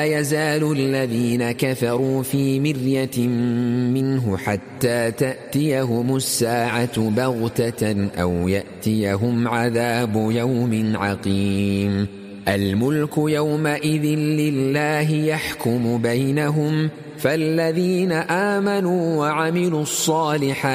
يزال الذين كفروا في مرية منه حتى تأتيهم الساعة بغتة أو يأتيهم عذاب يوم عقيم. الملك يومئذ لله يحكم بينهم، فالذين آمنوا وعملوا الصالحات